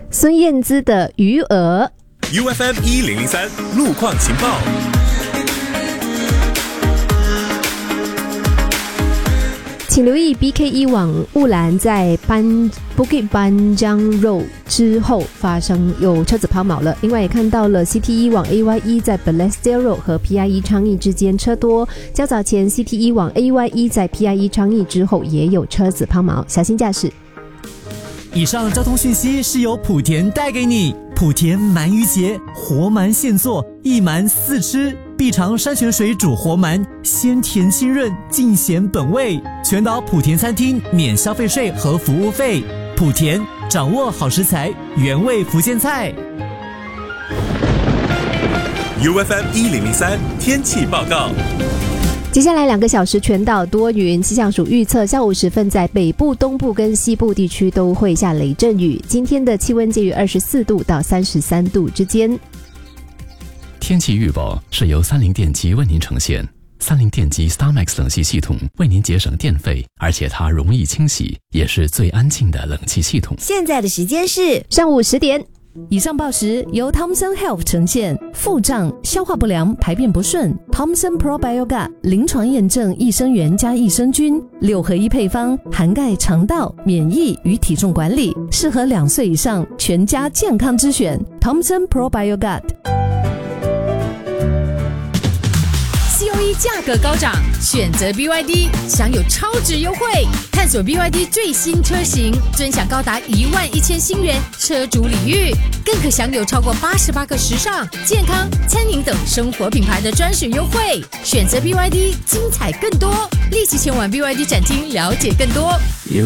孙燕姿的余额。 UFM 1003路况情报。 请留意 BKE 往乌兰在Bukit Panjang Road 之后发生有车子抛锚了。另外也看到了 CT1 往 AYE 在 Balestier Road 和 PIE 昌邑之间车多。较早前 CT1 往 AYE 在 PIE 昌邑之后也有车子抛锚，小心驾驶。 以上交通讯息是由莆田带给你。莆田鳗鱼节，活鳗现做，一鳗四吃，必尝山泉水煮活鳗，鲜甜清润，尽显本味。全岛莆田餐厅免消费税和服务费。莆田掌握好食材，原味福建菜。 UFM 1003天气报告。 接下来2个小时全岛多云，气象署预测下午时分在北部、东部跟西部地区都会下雷阵雨。今天的气温介于24度到33度之间。 天气预报是由三菱电机为您呈现。三菱电机 StarMax 冷气系统为您节省电费，而且它容易清洗，也是最安静的冷气系统。 现在的时间是上午10点。 以上报时由 Thomson Health 呈现。腹胀、消化不良、排便不顺， Thomson Probiogut 临床验证益生元加益生菌6合1配方，涵盖肠道、免疫与体重管理，适合2岁以上全家健康之选。 Thomson Probiogut。 COE 价格高涨，选择 BYD 享有超值优惠。探索 BYD 最新车型，尊享高达11000新元车主礼遇，更可享有超过88个时尚、健康、餐饮等生活品牌的专属优惠。选择 BYD， 精彩更多，立即前往 BYD 展厅了解更多。